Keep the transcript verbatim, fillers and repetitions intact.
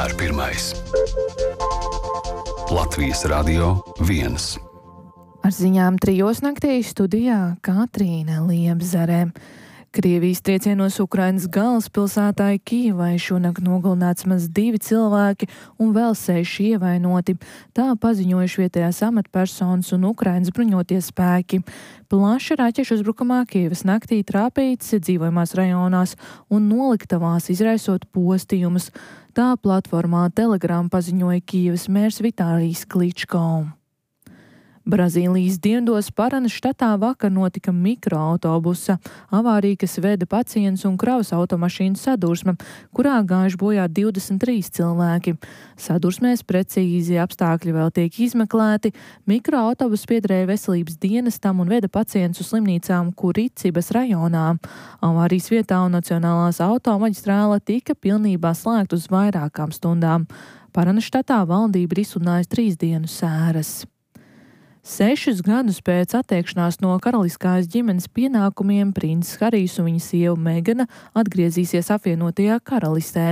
vienmēr pirmais. Latvijas Radio viens. Ar ziņām trijos naktī studijā Katrīna Liepzare. Krievijas triecienos Ukrainas galvaspilsētai Kijevai šonakt nogalināts maz divi cilvēki un vēl seši ievainoti. Tā paziņojuši vietējās amatpersonas un Ukrainas bruņotie spēki. Plaša raķešu uzbrukumā Kijevas naktī trāpīts dzīvojamās rajonās un noliktavās, izraisot postījumus. Tā platformā Telegram paziņoja Kijevas mērs Vitālijs Kličko. Brazīlijas dienvidos Paranas štatā vakar notika mikroautobusa avārija, kas veda pacients un kravas automašīnu sadursme, kurā gājuši bojā divdesmit trīs cilvēki. Sadursmēs precīzi apstākļi vēl tiek izmeklēti. Mikroautobus piederēja veselības dienestam un veda pacientus uz slimnīcām Kuricibas rajonā. Avārijas vietā un nacionālās automaģistrāla tika pilnībā slēgta uz vairākām stundām. Paranas štatā valdība ir izsludinājusi trīs dienu sēras. Sešus gadus pēc atteikšanās no karaliskās ģimenes pienākumiem princis Harijs un viņa sieva Megana atgriezīsies apvienotajā karalistē.